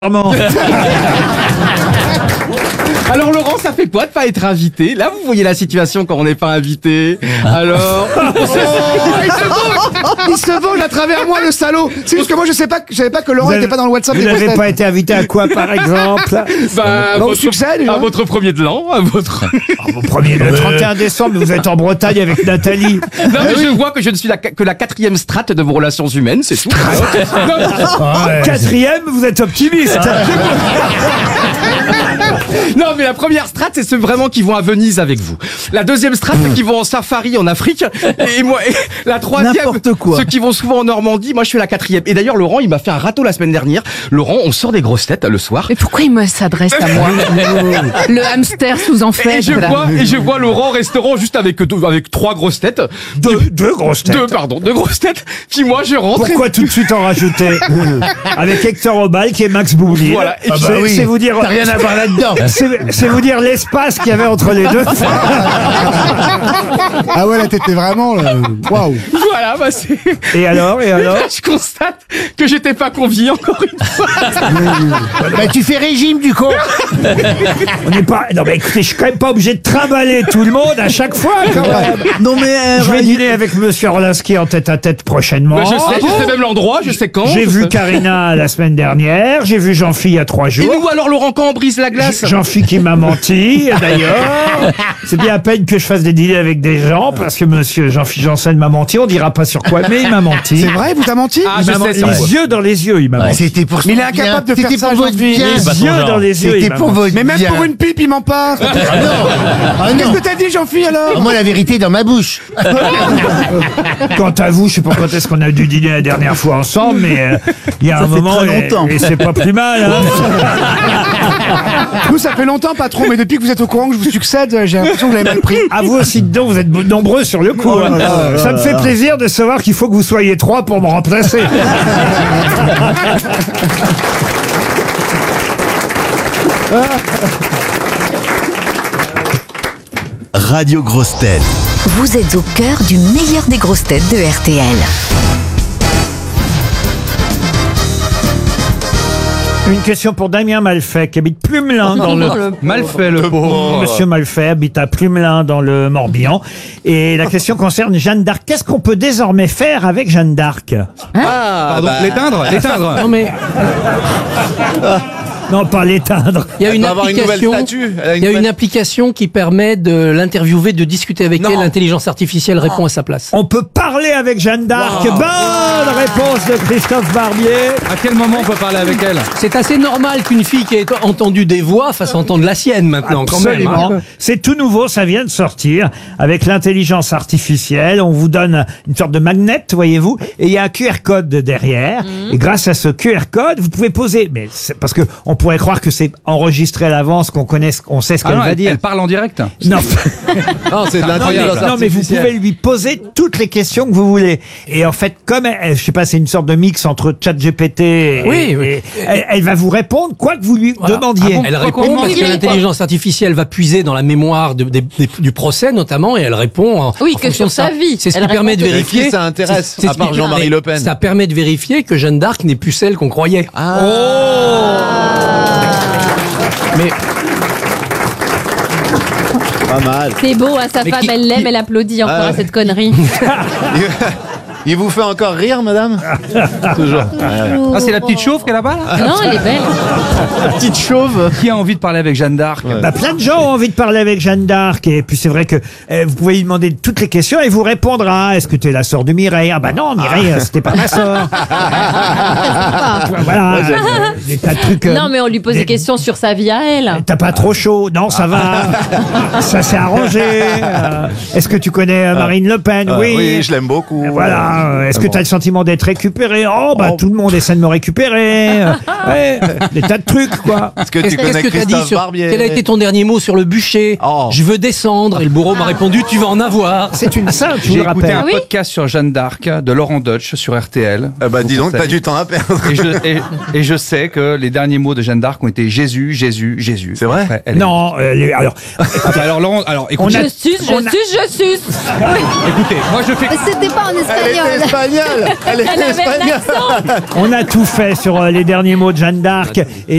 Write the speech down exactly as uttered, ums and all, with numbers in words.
Alors Laurent, ça fait quoi de pas être invité? Là, vous voyez la situation quand on n'est pas invité. Alors, Oh, il se venge Il se venge à travers moi, le salaud. C'est juste que moi, je sais pas, je savais pas que Laurent Vous n'était avez- pas dans le WhatsApp Vous des n'avez grosses pas têtes. été invité à quoi, par exemple? bah, Bon votre, succès, déjà. à votre premier de l'an, à votre. Au premier, le trente et un décembre, vous êtes en Bretagne avec Nathalie. Non mais je vois que je ne suis la, que la quatrième strate de vos relations humaines, c'est tout. Non, Quatrième, vous êtes optimiste. non, mais la première strate, c'est ceux vraiment qui vont à Venise avec vous. La deuxième strate, ceux qui vont en safari en Afrique. Et moi, et la troisième, N'importe quoi. ceux qui vont souvent en Normandie. Moi, je suis la quatrième. Et d'ailleurs, Laurent, il m'a fait un râteau la semaine dernière. Laurent, on sort des grosses têtes le soir. Mais pourquoi il me s'adresse à moi? Le hamster sous en fait. Et je vois, et je vois Laurent au restaurant juste avec deux, avec trois grosses têtes. Deux, deux grosses têtes. Deux, pardon, deux grosses têtes. Puis moi, je rentre. Pourquoi tout de suite en rajouter? Avec Hector Obal qui est Max Boublil. Voilà. Et Ah puis- bah oui. C'est vous dire. T'as rien à voir là-dedans. C'est c'est vous dire l'espace qu'il y avait entre les deux. Ah ouais, là, t'étais vraiment, là, waouh. Voilà, bah c'est. Et alors, et alors? Je constate que j'étais pas convié encore une fois. Bah tu fais régime du con. On n'est pas. Non mais écoutez, je suis quand même pas obligé de trimballer tout le monde à chaque fois. Quand même. Non mais euh, Je vais dîner avec Monsieur Orlinski en tête à tête prochainement. Bah, je sais, je sais même l'endroit, je sais quand. J'ai je vu sais. Karina la semaine dernière, j'ai vu Jean-Phi il y a trois Et jours. nous alors Laurent, quand on brise la glace? Jean-Phi qui m'a menti, d'ailleurs. C'est bien à peine que je fasse des dîners avec des gens, parce que monsieur Jean-Phi Janssen m'a menti, on dira pas sur quoi, mais il m'a menti. C'est vrai, vous t'as menti? Ah, Il je m'a sais, menti. c'est vrai. Les yeux dans les yeux, il m'a menti. C'était pour Mais il est son incapable bien. de faire C'était ça, pour votre Jean-Philippe. bien. Les yeux dans les yeux, il C'était m'a pour menti. votre Mais même bien. pour une pipe, il ment pas. Ah non. Ah Qu'est-ce non. que t'as dit, Jean-Philippe, alors? Moi la vérité est dans ma bouche. Quant à vous, je sais pas quand est-ce qu'on a dû dîner la dernière fois ensemble, mais euh, il y a Ça un fait moment, très et, longtemps. et c'est pas plus mal. Hein. Nous, ça fait longtemps, patron, mais depuis que vous êtes au courant que je vous succède, j'ai l'impression que vous l'avez mal pris. À vous aussi dedans, vous êtes nombreux sur le coup. hein. Ça me fait plaisir de savoir qu'il faut que vous soyez trois pour me remplacer. Radio Grosses Têtes. Vous êtes au cœur du meilleur des grosses têtes de R T L. Une question pour Damien Malfait, qui habite Plumelin dans le... Malfait le pauvre. Monsieur Malfait habite à Plumelin dans le Morbihan. Et la question concerne Jeanne d'Arc. Qu'est-ce qu'on peut désormais faire avec Jeanne d'Arc? Pardon, l'éteindre, l'éteindre. Non mais Non, pas l'éteindre. Il y a une avoir une nouvelle application. statue. Elle a une Il y a une nouvelle- application qui permet de l'interviewer, de discuter avec Non. elle. L'intelligence artificielle répond à sa place. On peut parler avec Jeanne d'Arc. Bonne réponse de Christophe Barbier. À quel moment on peut parler avec elle? C'est assez normal qu'une fille qui ait entendu des voix fasse entendre la sienne maintenant, quand même. hein. Absolument. C'est tout nouveau, ça vient de sortir avec l'intelligence artificielle. On vous donne une sorte de magnet, voyez-vous, et il y a un Q R code derrière. Et grâce à ce Q R code, vous pouvez poser. Mais c'est parce que on pourrait croire que c'est enregistré à l'avance, qu'on connaisse, qu'on sait ce qu'elle va dire. parle en direct. Non. Non, c'est de Non, mais, l'intelligence non, mais vous artificielle. pouvez lui poser toutes les questions que vous voulez. Et en fait, comme elle, je sais pas, c'est une sorte de mix entre ChatGPT et, Oui, oui. et elle, elle va vous répondre quoi que vous lui Voilà. demandiez. Ah bon, elle répond parce que l'intelligence artificielle va puiser dans la mémoire de- des- des- du procès notamment et elle répond en, Oui, en que fonction sur de sa ça. vie. C'est ce Elle qui permet de répond que- vérifier. Mais qui ça intéresse, C'est- c'est à ce part qui- Jean-Marie mais Le Pen? Ça permet de vérifier que Jeanne d'Arc n'est plus celle qu'on croyait. Mais Pas mal. C'est beau, hein, sa Mais femme, qui- elle l'aime, qui- elle applaudit encore Ah à ouais. cette connerie. Il vous fait encore rire, madame? Toujours. Ah, c'est la petite chauve qu'elle a là-bas, là? Non, elle est belle. La petite chauve. Qui a envie de parler avec Jeanne d'Arc? Bah, plein de gens ont envie de parler avec Jeanne d'Arc. Et puis c'est vrai que euh, vous pouvez lui demander toutes les questions et il vous répondra. Est-ce que tu es la sœur de Mireille? Ah bah non, Mireille, euh, c'était pas ma sœur. Voilà, euh, des tas de trucs. euh, Non, mais on lui pose des questions sur sa vie à elle. T'as pas trop chaud? Non, ça va. Ça s'est arrangé. Euh, Est-ce que tu connais euh, Marine Le Pen? Ah, Oui. oui, je l'aime beaucoup. Voilà. Euh, Est-ce que bon. tu as le sentiment d'être récupéré? Oh, bah Oh. tout le monde essaie de me récupérer. Euh, ouais, des tas de trucs, quoi. Est-ce que qu'est-ce tu qu'est-ce connais que t'as dit Christophe sur Barbier? quel a été ton dernier mot sur le bûcher? Oh. Je veux descendre. Et le bourreau m'a répondu tu vas en avoir. C'est une sainte, je vous J'ai le écouté rappelle. un Ah oui podcast sur Jeanne d'Arc de Laurent Deutsch sur R T L. Ah bah dis donc, t'as du temps à perdre. Et je, et, et je sais que les derniers mots de Jeanne d'Arc ont été Jésus, Jésus, Jésus. C'est vrai Ouais, elle est- Non, euh, les- alors, Ah bah alors Laurent, alors On écoutez, a- Je suce, je on a- suce, je suce. écoutez, moi je fais C'était pas en Elle était espagnol. espagnole. Elle Elle était avait espagnole. l'accent. on a tout fait sur euh, les derniers mots de Jeanne d'Arc. Et